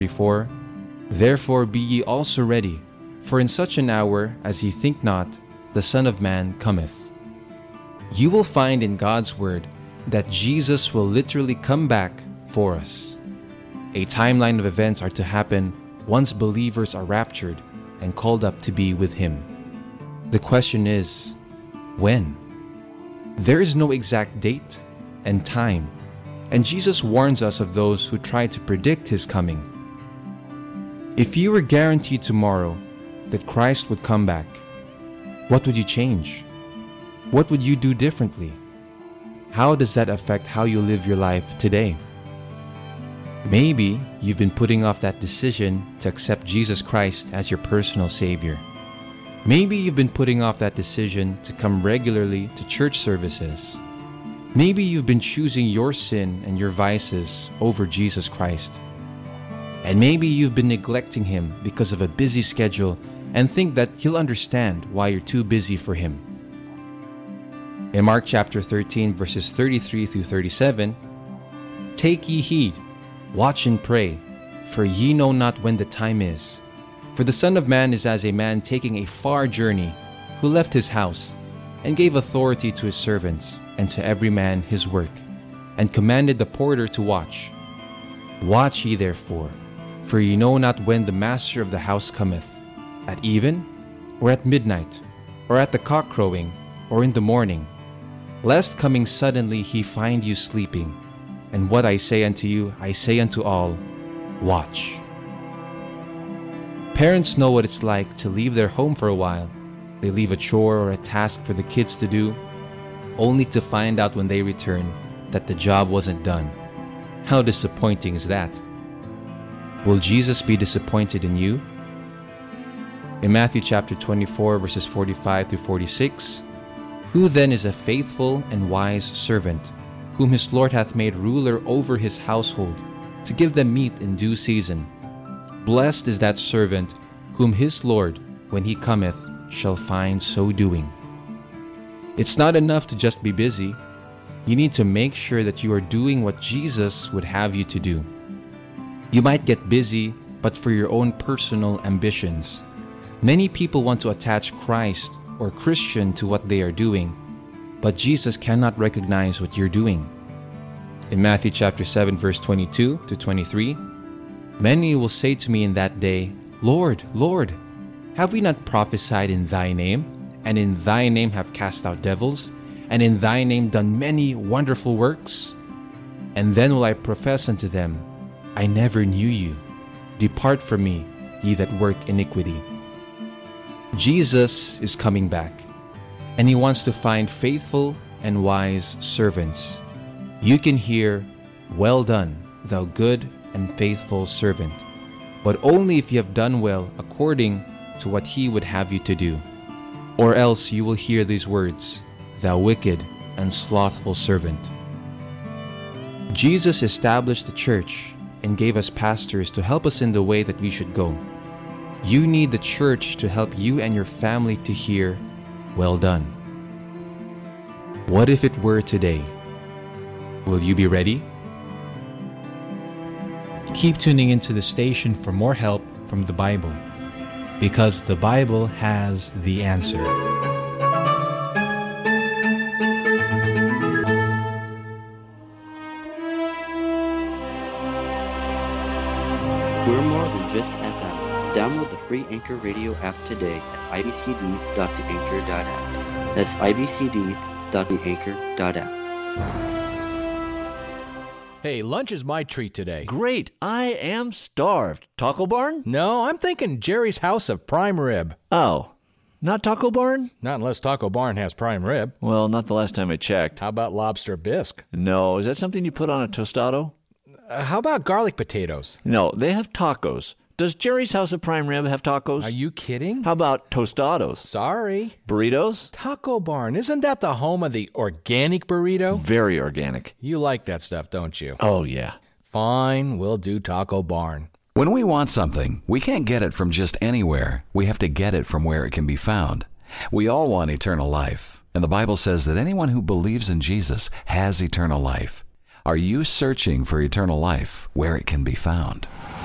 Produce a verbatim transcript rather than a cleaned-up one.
thirty-four, Therefore be ye also ready, for in such an hour as ye think not, the Son of Man cometh. You will find in God's Word that Jesus will literally come back for us. A timeline of events are to happen once believers are raptured and called up to be with Him. The question is, when? There is no exact date and time, and Jesus warns us of those who try to predict His coming. If you were guaranteed tomorrow that Christ would come back, what would you change? What would you do differently? How does that affect how you live your life today? Maybe you've been putting off that decision to accept Jesus Christ as your personal Savior. Maybe you've been putting off that decision to come regularly to church services. Maybe you've been choosing your sin and your vices over Jesus Christ. And maybe you've been neglecting Him because of a busy schedule and think that He'll understand why you're too busy for Him. In Mark chapter thirteen, verses thirty-three through thirty-seven, Take ye heed, watch and pray, for ye know not when the time is. For the Son of Man is as a man taking a far journey, who left his house, and gave authority to his servants, and to every man his work, and commanded the porter to watch. Watch ye therefore, for ye know not when the master of the house cometh, at even, or at midnight, or at the cock crowing, or in the morning, lest coming suddenly he find you sleeping. And what I say unto you, I say unto all, watch. Parents know what it's like to leave their home for a while. They leave a chore or a task for the kids to do, only to find out when they return that the job wasn't done. How disappointing is that? Will Jesus be disappointed in you? In Matthew chapter twenty-four, verses forty-five through forty-six, Who then is a faithful and wise servant, whom his Lord hath made ruler over his household, to give them meat in due season? Blessed is that servant, whom his Lord, when he cometh, shall find so doing. It's not enough to just be busy. You need to make sure that you are doing what Jesus would have you to do. You might get busy, but for your own personal ambitions. Many people want to attach Christ or Christian to what they are doing, but Jesus cannot recognize what you're doing. In Matthew chapter seven, verse twenty-two to twenty-three, Many will say to me in that day, Lord, Lord, have we not prophesied in Thy name, and in Thy name have cast out devils, and in Thy name done many wonderful works? And then will I profess unto them, I never knew you. Depart from me, ye that work iniquity. Jesus is coming back, and He wants to find faithful and wise servants. You can hear, Well done, thou good and faithful servant, but only if you have done well according to what He would have you to do. Or else you will hear these words, Thou wicked and slothful servant. Jesus established the church and gave us pastors to help us in the way that we should go. You need the church to help you and your family to hear, Well done. What if it were today? Will you be ready? Keep tuning into the station for more help from the Bible, because the Bible has the answer. We're more than just F M. Download the free Anchor Radio app today at i b c d dot the anchor dot app. That's i b c d dot the anchor dot app. Hey, lunch is my treat today. Great. I am starved. Taco Barn? No, I'm thinking Jerry's House of Prime Rib. Oh, not Taco Barn? Not unless Taco Barn has prime rib. Well, not the last time I checked. How about lobster bisque? No. Is that something you put on a tostado? Uh, how about garlic potatoes? No, they have tacos. Does Jerry's House of Prime Rib have tacos? Are you kidding? How about tostados? Sorry. Burritos? Taco Barn, isn't that the home of the organic burrito? Very organic. You like that stuff, don't you? Oh, yeah. Fine, we'll do Taco Barn. When we want something, we can't get it from just anywhere. We have to get it from where it can be found. We all want eternal life, and the Bible says that anyone who believes in Jesus has eternal life. Are you searching for eternal life where it can be found?